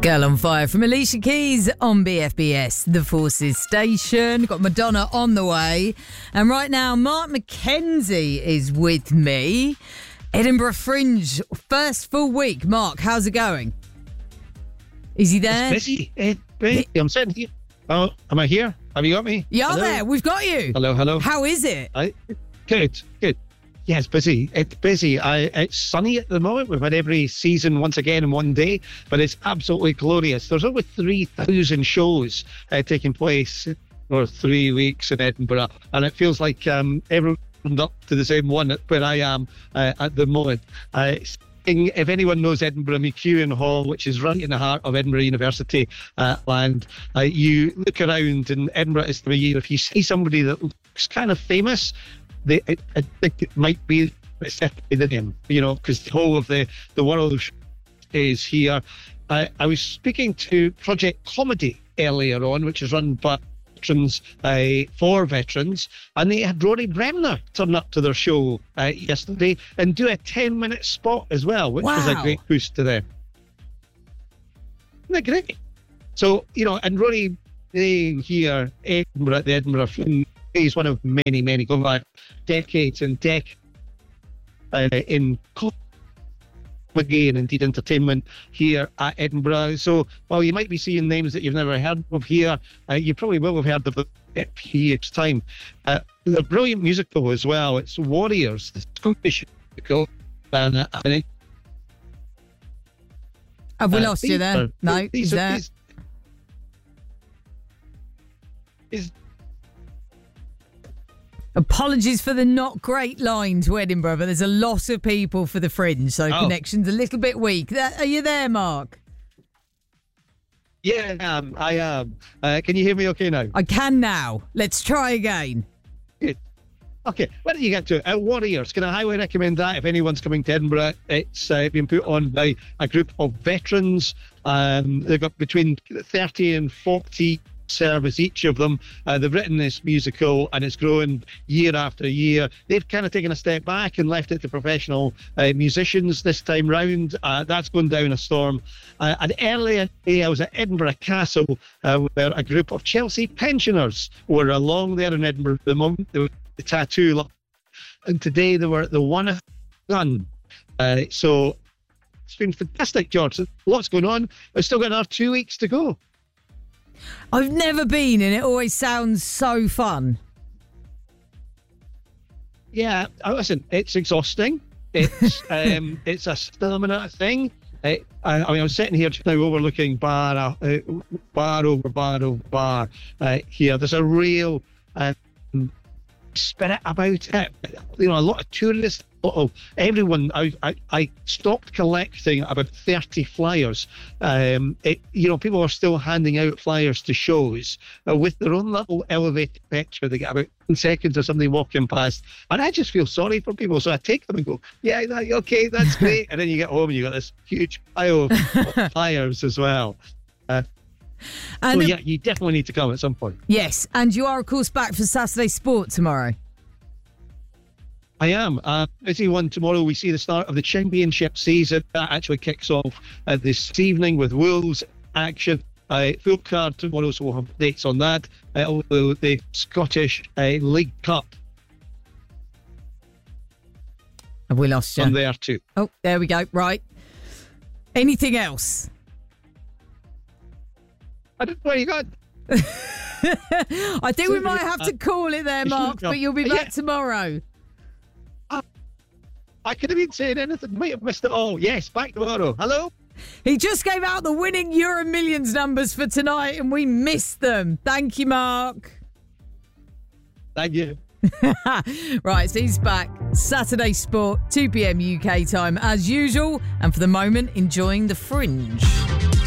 Girl on Fire from Alicia Keys on BFBS, the Forces station. Got Madonna on the way. And right now, Mark McKenzie is with me. Edinburgh Fringe, first full week. Mark, how's it going? Is he there? It's busy. I'm sitting here. Oh, am I here? Have you got me? You're Hello? there. We've got you. Hello. How is it? Good. Yeah, it's busy. It's sunny at the moment. We've had every season once again in one day, but it's absolutely glorious. There's over 3,000 shows taking place for 3 weeks in Edinburgh, and it feels like everyone's up to the same one where I am at the moment. If anyone knows Edinburgh McEwen Hall, which is right in the heart of Edinburgh University land, you look around in Edinburgh this time of year, if you see somebody that looks kind of famous, I think it might be the name, because the whole of the world is here. I was speaking to Project Comedy earlier on, which is run by veterans for veterans, and they had Rory Bremner turn up to their show yesterday and do a 10-minute spot as well, which was a great boost to them. Isn't that great? So, and Rory here Edinburgh at the Edinburgh Fringe, he's one of many going back decades and decades in comedy and indeed entertainment here at Edinburgh. So while you might be seeing names that you've never heard of here, you probably will have heard of them in a few years' time. A brilliant musical as well. It's Warriors, the Scottish musical. Have we lost you there? No, he's there. Apologies for the not great line to Edinburgh, but there's a lot of people for the Fringe, so connection's a little bit weak. Are you there, Mark? Yeah, I am. Can you hear me okay now? I can now. Let's try again. Good. Okay, where did you get to? Warriors. Can I highly recommend that if anyone's coming to Edinburgh? It's been put on by a group of veterans. They've got between 30 and 40 service each of them. They've written this musical and it's growing year after year. They've kind of taken a step back and left it to professional musicians this time round. That's going down a storm. And earlier today I was at Edinburgh Castle where a group of Chelsea pensioners were along there in Edinburgh at the moment. They were the tattoo, and today they were the one done. So it's been fantastic, George. Lots going on. We've still got another 2 weeks to go. I've never been, and it always sounds so fun. Yeah, listen, it's exhausting. It's it's a stamina thing. I was sitting here just now overlooking bar over bar here. There's a real spirit about it. A lot of tourists, everyone. I stopped collecting about 30 flyers. People are still handing out flyers to shows with their own little elevated picture. They get about 10 seconds of somebody walking past, and I just feel sorry for people. So I take them and go, "Yeah, okay, that's great." And then you get home and you got this huge pile of flyers as well. You definitely need to come at some point. Yes, and you are, of course, back for Saturday Sport tomorrow. I am. Busy one tomorrow. We see the start of the championship season. That actually kicks off this evening with Wolves action. Full card tomorrow, so we'll have dates on that. Although the Scottish League Cup. Have we lost you? On there too. Oh, there we go. Right. Anything else? I don't know where you got. I think we might have to call it there, Mark, but you'll be back tomorrow. I could have been saying anything. Might have missed it all. Yes, back tomorrow. Hello? He just gave out the winning Euro Millions numbers for tonight and we missed them. Thank you, Mark. Thank you. Right, so he's back. Saturday Sport, 2 p.m. UK time as usual. And for the moment, enjoying the Fringe.